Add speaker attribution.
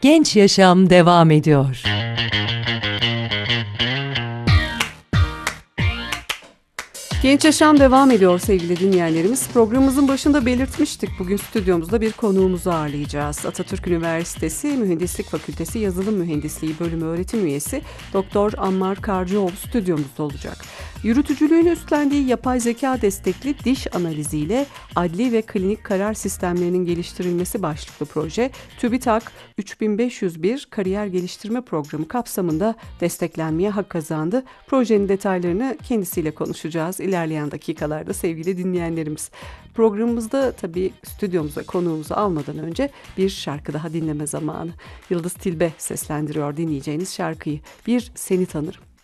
Speaker 1: Genç Yaşam devam ediyor.
Speaker 2: Genç Yaşam devam ediyor sevgili dinleyenlerimiz. Programımızın başında belirtmiştik. Bugün stüdyomuzda bir konuğumuzu ağırlayacağız. Atatürk Üniversitesi Mühendislik Fakültesi Yazılım Mühendisliği Bölümü öğretim üyesi Doktor Ammar Karcıoğlu stüdyomuzda olacak. Yürütücülüğünü üstlendiği yapay zeka destekli diş analiziyle adli ve klinik karar sistemlerinin geliştirilmesi başlıklı proje TÜBİTAK 3501 Kariyer Geliştirme Programı kapsamında desteklenmeye hak kazandı. Projenin detaylarını kendisiyle konuşacağız ilerleyen dakikalarda sevgili dinleyenlerimiz. Programımızda tabii stüdyomuza konuğumuzu almadan önce bir şarkı daha dinleme zamanı. Yıldız Tilbe seslendiriyor dinleyeceğiniz şarkıyı. Bir Seni Tanırım.